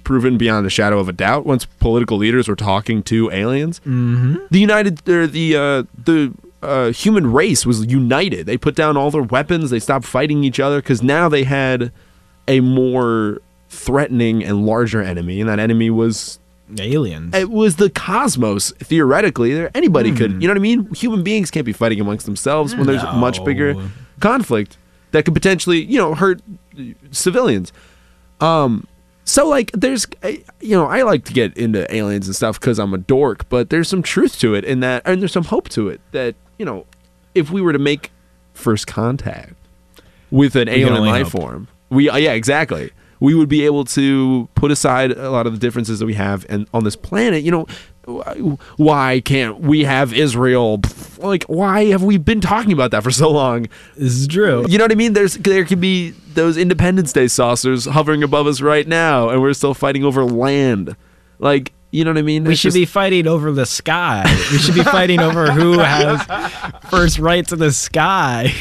proven beyond a shadow of a doubt once political leaders were talking to aliens. Mm-hmm. The human race was united. They put down all their weapons. They stopped fighting each other because now they had a more threatening and larger enemy, and that enemy was aliens. It was the cosmos. Theoretically, anybody could. You know what I mean? Human beings can't be fighting amongst themselves when there's a much bigger conflict that could potentially, hurt civilians. So like, there's, I like to get into aliens and stuff because I'm a dork, but there's some truth to it in that, and there's some hope to it that, if we were to make first contact with an alien life form, exactly. We would be able to put aside a lot of the differences that we have and on this planet. Why can't we have Israel? Like, why have we been talking about that for so long? This is true. You know what I mean? There could be those Independence Day saucers hovering above us right now, and we're still fighting over land. Like, you know what I mean? We should be fighting over the sky. We should be fighting over who has first right to the sky.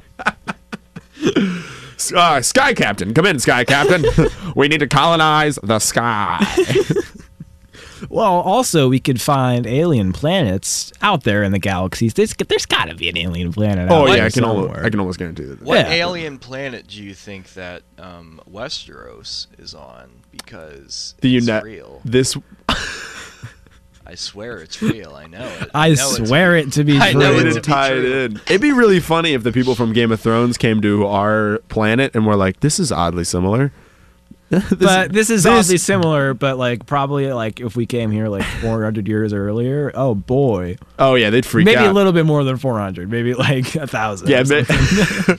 Sky Captain, come in, Sky Captain. We need to colonize the sky. Well, also, we could find alien planets out there in the galaxies. There's got to be an alien planet out there somewhere. I can almost guarantee that. What alien planet do you think that Westeros is on? Because it's real. I swear it's real. I know it. I swear it to be true. I know it to tie it in. It'd be really funny if the people from Game of Thrones came to our planet and were like, "This is oddly similar." This is oddly similar, but like probably like if we came here like 400 years earlier, oh boy. Oh yeah, they'd freak out. Maybe a little bit more than 400, maybe like 1,000. Yeah,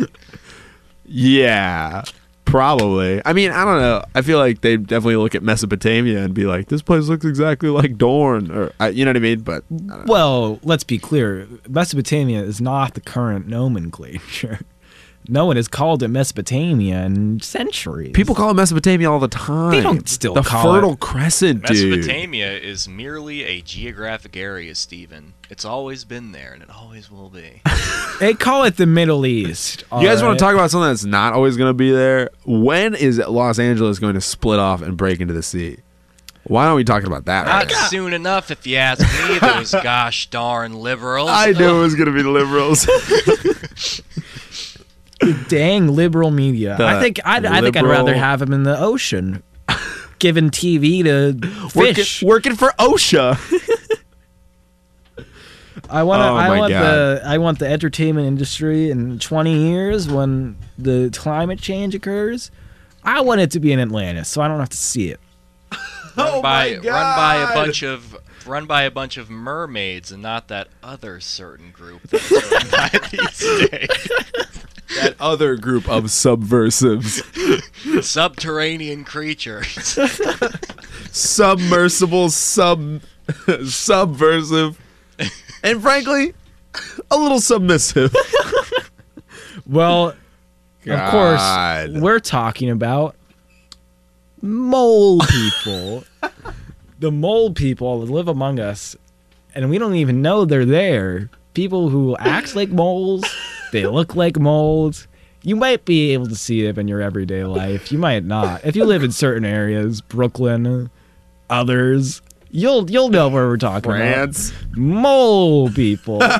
yeah, probably. I mean, I don't know. I feel like they definitely look at Mesopotamia and be like, "This place looks exactly like Dorne," or you know what I mean. But well, let's be clear. Mesopotamia is not the current nomenclature. No one has called it Mesopotamia in centuries. People call it Mesopotamia all the time. They don't still the call Fertile it. Crescent, dude. Mesopotamia is merely a geographic area, Stephen. It's always been there, and it always will be. They call it the Middle East. You guys want to talk about something that's not always going to be there? When is Los Angeles going to split off and break into the sea? Why aren't we talking about that? Not soon enough, if you ask me, those gosh darn liberals. I knew it was going to be the liberals. Dang liberal media. I think I'd rather have him in the ocean, giving TV to fish, working for OSHA. I want the entertainment industry in 20 years when the climate change occurs. I want it to be in Atlantis, so I don't have to see it. Run by a bunch of mermaids and not that other certain group that's run by these days. That other group of subversives. Subterranean creatures. Submersible, subversive, and frankly, a little submissive. Well, of course, we're talking about mole people. The mole people that live among us, and we don't even know they're there. People who act like moles. They look like moles. You might be able to see them in your everyday life. You might not. If you live in certain areas, Brooklyn, others, you'll know where we're talking about. Mole people. All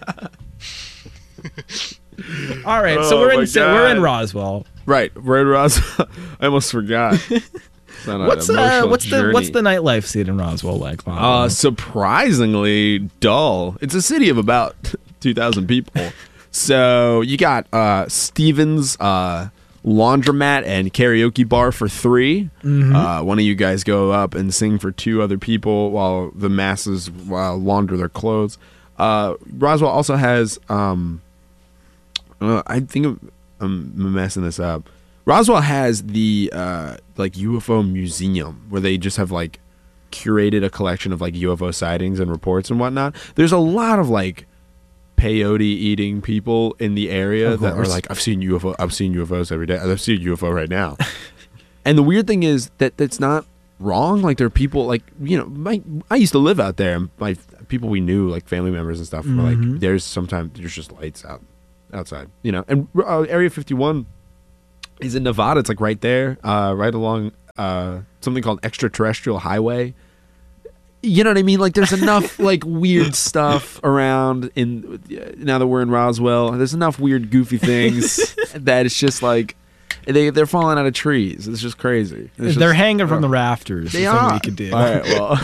right, so we're in Roswell. Right, we're in Roswell. I almost forgot. What's the nightlife scene in Roswell like, Bob? Surprisingly dull. It's a city of about 2,000 people. So you got Steven's laundromat and karaoke bar for 3. Mm-hmm. One of you guys go up and sing for 2 other people while the masses launder their clothes. Roswell also has, I think I'm messing this up. Roswell has the UFO museum where they just have like curated a collection of like UFO sightings and reports and whatnot. There's a lot of like peyote eating people in the area that are like, I've seen UFOs every day. I've seen a UFO right now. And the weird thing is that that's not wrong. Like there are people like, I used to live out there, and my people we knew, like family members and stuff, were like, there's just lights outside, and Area 51 is in Nevada. It's like right there, right along something called Extraterrestrial Highway. You know what I mean? Like, there's enough like weird stuff around now that we're in Roswell. There's enough weird, goofy things that it's just like they're falling out of trees. It's just crazy. They're hanging from the rafters. They are. We could do. All right. Well,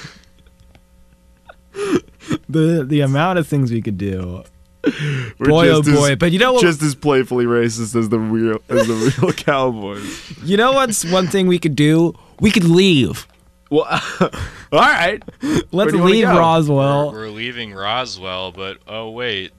the amount of things we could do. Boy, oh boy! But you know what? Just as playfully racist as the real Cowboys. You know what's one thing we could do? We could leave. Well, all right. Let's leave Roswell. We're leaving Roswell, but wait,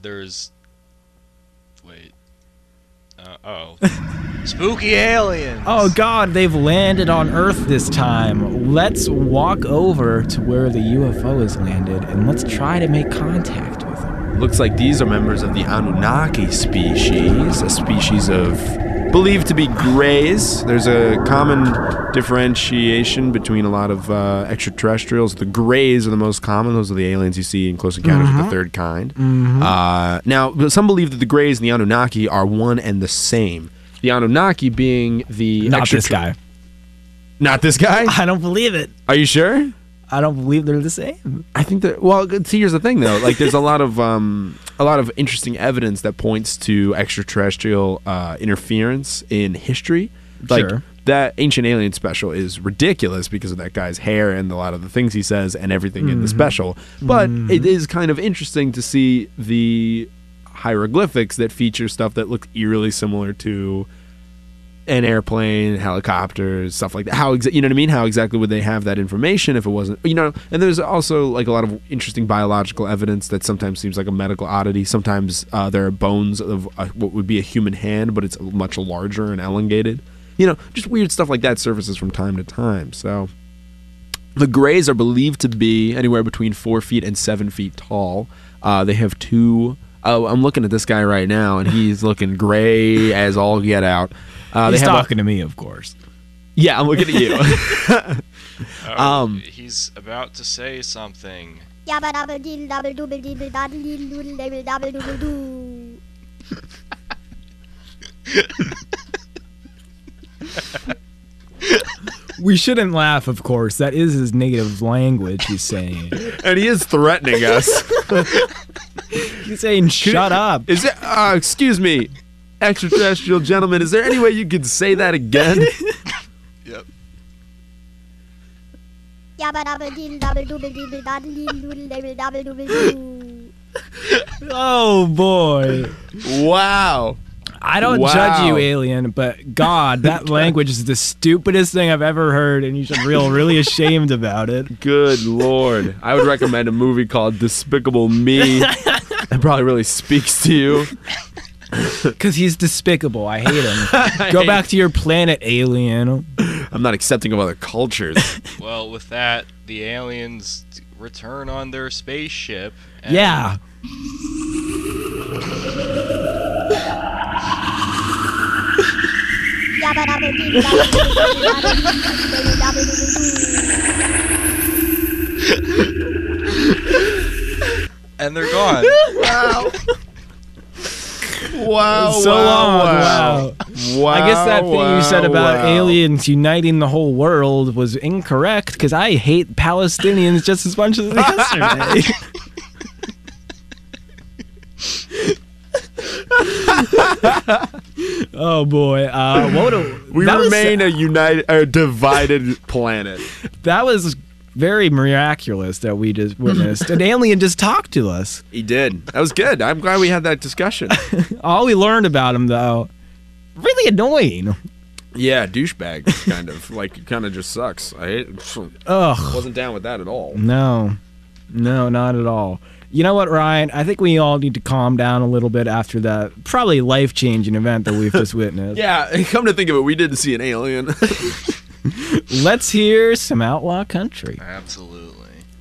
spooky aliens. Oh God, they've landed on Earth this time. Let's walk over to where the UFO has landed and let's try to make contact with them. Looks like these are members of the Anunnaki species, a species of believed to be grays. There's a common differentiation between a lot of extraterrestrials. The grays are the most common. Those are the aliens you see in Close Encounters of the Third Kind. Now, some believe that the grays and the Anunnaki are one and the same. The Anunnaki being the... Not this guy. Not this guy? I don't believe it. Are you sure? I don't believe they're the same. I think that. Well, see, here's the thing, though. Like, there's a lot of interesting evidence that points to extraterrestrial interference in history. Like, Sure. That Ancient Alien special is ridiculous because of that guy's hair and a lot of the things he says and everything in the special. But it is kind of interesting to see the hieroglyphics that feature stuff that looks eerily similar to an airplane, helicopters, stuff like that. You know what I mean? How exactly would they have that information if it wasn't, you know? And there's also like a lot of interesting biological evidence that sometimes seems like a medical oddity. Sometimes there are bones of what would be a human hand, but it's much larger and elongated. You know, just weird stuff like that surfaces from time to time. So the grays are believed to be anywhere between 4 feet and 7 feet tall. They have two. Oh, I'm looking at this guy right now, and he's looking gray as all get out. He's talking to me, of course. Yeah, I'm looking at you. He's about to say something. We shouldn't laugh, of course. That is his native language he's saying. And he is threatening us. He's saying, shut up. Is it? Excuse me, extraterrestrial gentlemen, is there any way you could say that again? Yep. Oh, boy. Wow. I don't judge you, alien, but God, that language is the stupidest thing I've ever heard, and you should feel really ashamed about it. Good Lord. I would recommend a movie called Despicable Me. It probably really speaks to you. Because he's despicable. I hate him. Go back to your planet, alien. I'm not accepting of other cultures. Well, with that, the aliens return on their spaceship. And Yeah. And they're gone. Wow. Wow. So long. Wow. I guess that thing you said about aliens uniting the whole world was incorrect because I hate Palestinians just as much as yesterday. Oh boy! We remain a divided planet. That was very miraculous that we just witnessed. An alien just talked to us. He did. That was good. I'm glad we had that discussion. All we learned about him, though, really annoying. Yeah, douchebag, kind of. Like, kind of just sucks. I hate it. Ugh. Wasn't down with that at all. No, not at all. You know what, Ryan? I think we all need to calm down a little bit after that probably life-changing event that we've just witnessed. Yeah, come to think of it, we didn't see an alien. Let's hear some Outlaw Country. Absolutely.